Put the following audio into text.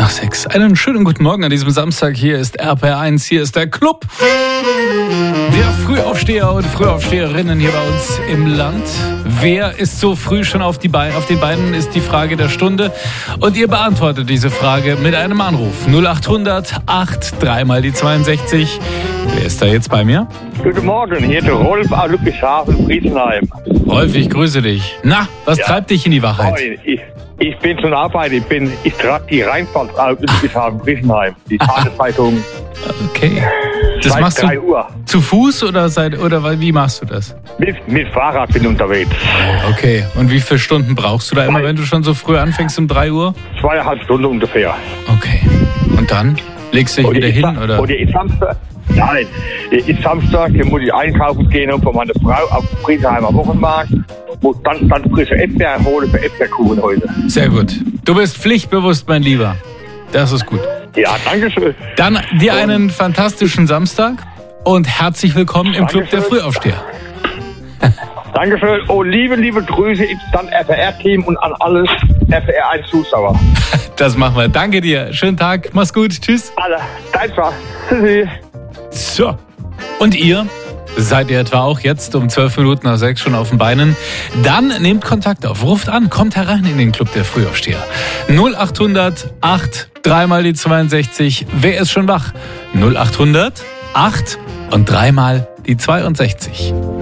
6. Einen schönen guten Morgen an diesem Samstag. Hier ist RPR1, hier ist der Club der Frühaufsteher und Frühaufsteherinnen hier bei uns im Land. Wer ist so früh schon auf den Beinen, ist die Frage der Stunde. Und ihr beantwortet diese Frage mit einem Anruf. 0800 8 mal die 62. Wer ist da jetzt bei mir? Guten Morgen, hier ist der Rolf aus Ludwigshafen, Friesenheim. Rolf, ich grüße dich. Na, was treibt dich in die Wahrheit? Moin, ich bin schon Arbeit, ich trage die Rheinpfalz aus Ludwigshafen, Friesenheim, die Tageszeitung. Okay. Das Seit machst 3 du Uhr. zu Fuß oder wie machst du das? Mit Fahrrad bin ich unterwegs. Okay. Und wie viele Stunden brauchst du da immer, wenn du schon so früh anfängst um 3 Uhr? 2,5 Stunden ungefähr. Okay. Und dann legst du dich wieder hin, oder? Oder ist Samstag? Nein, ist Samstag, hier muss ich einkaufen gehen und von meiner Frau auf dem Friesenheimer Wochenmarkt. Muss dann frische Äpfel holen für Äpfelkuchen heute. Sehr gut. Du bist pflichtbewusst, mein Lieber. Das ist gut. Ja, danke schön. Dann dir einen fantastischen Samstag und herzlich willkommen im Club der Frühaufsteher. Dankeschön. Oh, liebe Grüße ins dann RPR-Team und an alles RPR1-Zuschauer. Das machen wir. Danke dir. Schönen Tag. Mach's gut. Tschüss. Alle, dein Spaß. Tschüssi. So. Und ihr? Seid ihr etwa auch jetzt um 6:12 schon auf den Beinen? Dann nehmt Kontakt auf, ruft an, kommt herein in den Club der Frühaufsteher. 0800 8 mal die 62. Wer ist schon wach? 0800 8 und 3 mal die 62.